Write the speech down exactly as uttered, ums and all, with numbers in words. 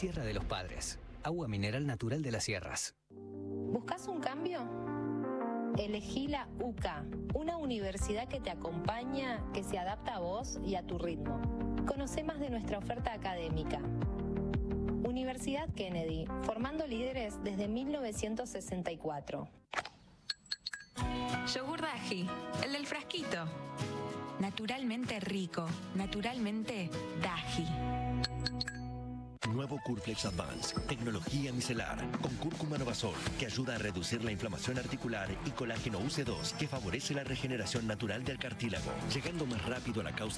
Sierra de los Padres. Agua mineral natural de las sierras. ¿Buscas un cambio? Elegí la U C A, una universidad que te acompaña, que se adapta a vos y a tu ritmo. Conoce más de nuestra oferta académica. Universidad Kennedy, formando líderes desde mil novecientos sesenta y cuatro. Yogur Daji, el del frasquito. Naturalmente rico, naturalmente Daji. Nuevo Curflex Advance, tecnología micelar, con cúrcuma Novasol, que ayuda a reducir la inflamación articular, y colágeno U C dos, que favorece la regeneración natural del cartílago, llegando más rápido a la causa